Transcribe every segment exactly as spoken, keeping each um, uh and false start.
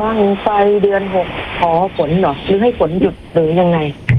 บั้งไฟเดือนหกขอฝนเหรอหรือให้ฝนหยุดหรือยังไง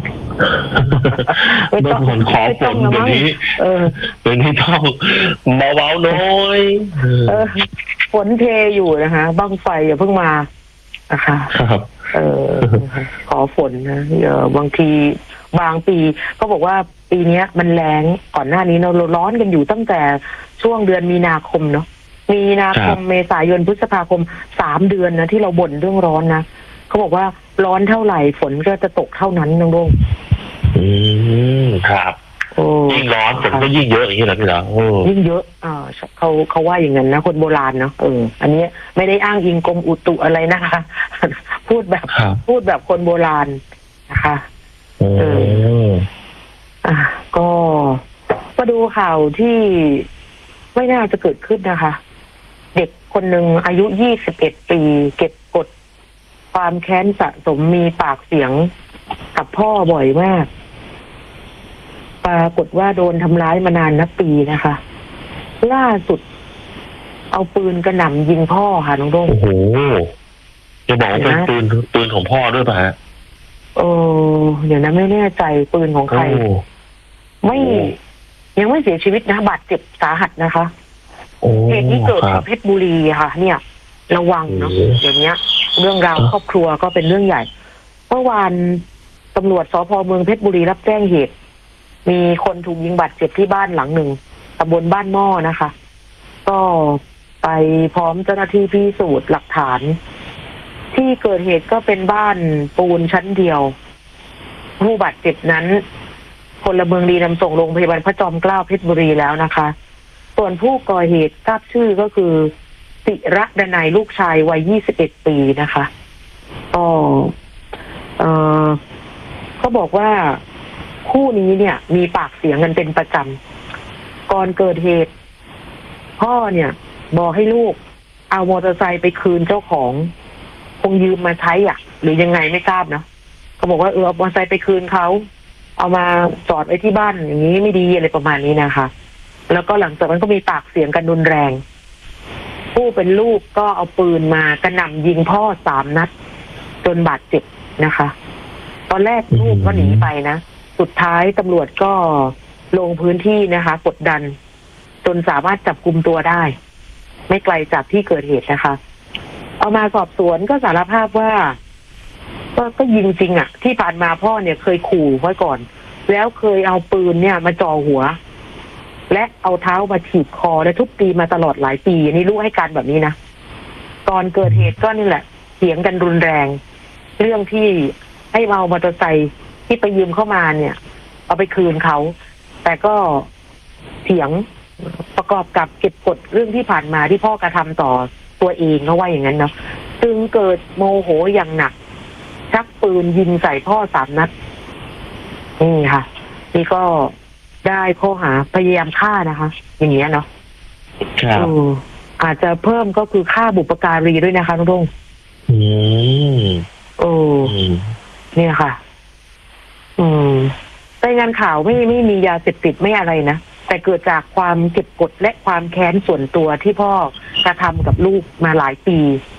ไม่ต้องขอฝนเดี๋ยวนี้เออเดี๋ยวนี้ต้องเบาๆน้อยเออฝนเทอยู่นะคะบั้งไฟอย่าเพิ่งมานะคะครับเออขอฝนนะเออบางทีบางปีก็บอกว่าปีนี้มันแรงก่อนหน้านี้เราร้อนกันอยู่ตั้งแต่ช่วงเดือนมีนาคมเนาะมีนาคมเมษายนพฤษภาคมสามเดือนนะที่เราบ่นเรื่องร้อนนะเขาบอกว่าร้อนเท่าไหร่ฝนก็จะตกเท่านั้นน้องลุงอืมครับยิ่งร้อนฝนก็ยิ่งเยอะอย่างนี้แหละพี่เหรอยิ่งเยอะอ่าเขาเขาว่าอย่างนั้นนะคนโบราณเนาะเอออันนี้ไม่ได้อ้างอิงกรมอุตุอะไรนะคะพูดแบบพูดแบบคนโบราณนะคะเอออ่ะก็มาดูข่าวที่ไม่น่าจะเกิดขึ้นนะคะเด็กคนหนึ่งอายุยี่สิบเอ็ดปีเก็บกดความแค้นสะสมมีปากเสียงกับพ่อบ่อยมากปรากฏว่าโดนทำร้ายมานานนับปีนะคะล่าสุดเอาปืนกระหน่ำยิงพ่อค่ะน้องโด่งโอ้โหจะบอกว่าเป็นปืนปืนของพ่อด้วยป่ะฮะเออเดี๋ยวนะไม่แน่ใจปืนของใครไม่ยังไม่เสียชีวิตนะบาดเจ็บสาหัสนะคะเหตุที่เกิดที่เพชรบุรีค่ะเนี่ยระวังเนาะอย่างเงี้ยเรื่องราวครอบครัวก็เป็นเรื่องใหญ่เมื่อวานตำรวจสภ.เมืองเพชรบุรีรับแจ้งเหตุมีคนถูกยิงบาดเจ็บที่บ้านหลังหนึ่งตำบลบ้านหม้อนะคะก็ไปพร้อมเจ้าหน้าที่พิสูจน์หลักฐานที่เกิดเหตุก็เป็นบ้านปูนชั้นเดียวผู้บาดเจ็บนั้นพลเมืองดีนำส่งโรงพยาบาลพระจอมเกล้าเพชรบุรีแล้วนะคะส่วนผู้ก่อเหตุทราบชื่อก็คือศิระดนัยลูกชายวัยยี่สิบเอ็ดปีนะคะก็เอ่อเขาบอกว่าคู่นี้เนี่ยมีปากเสียงกันเป็นประจำก่อนเกิดเหตุพ่อเนี่ยบอกให้ลูกเอามอเตอร์ไซค์ไปคืนเจ้าของคงยืมมาใช้อ่ะหรือยังไงไม่ทราบนะเขาบอกว่าเออเอามอเตอร์ไซค์ไปคืนเขาเอามาจอดไว้ที่บ้านอย่างนี้ไม่ดีอะไรประมาณนี้นะคะแล้วก็หลังจากนั้นก็มีปากเสียงกันรุนแรงผู้เป็นลูกก็เอาปืนมากระหน่ำยิงพ่อสามนัดจนบาดเจ็บนะคะตอนแรกลูกก็หนีไปนะสุดท้ายตำรวจก็ลงพื้นที่นะคะกดดันจนสามารถจับกุมตัวได้ไม่ไกลจากที่เกิดเหตุนะคะเอามาสอบสวนก็สารภาพว่าก็ก็ยิงจริงอ่ะที่ผ่านมาพ่อเนี่ยเคยขู่ไว้ก่อนแล้วเคยเอาปืนเนี่ยมาจ่อหัวและเอาเท้ามาถีบคอและทุบตีมาตลอดหลายปีนี่ลูกให้การแบบนี้นะตอนเกิดเหตุก็นี่แหละเถียงกันรุนแรงเรื่องที่ให้เอามอเตอร์ไซค์ที่ไปยืมเข้ามาเนี่ยเอาไปคืนเขาแต่ก็เถียงประกอบกับเก็บกดเรื่องที่ผ่านมาที่พ่อกระทำต่อตัวเองเขาว่าอย่างนั้นเนาะจึงเกิดโมโหอย่างหนักชักปืนยิงใส่พ่อสามนัดนี่ค่ะนี่ก็ได้ข้อหาพยายามฆ่านะคะอย่างเงี้ยเนาะครับอาจจะเพิ่มก็คือฆ่าบุพการีด้วยนะคะน้องดงอืมโอ้เนี่ยค่ะอืมรายงานข่าวไม่ไม่มียาเสพติดไม่อะไรนะแต่เกิดจากความเก็บกดและความแค้นส่วนตัวที่พ่อกระทำกับลูกมาหลายปี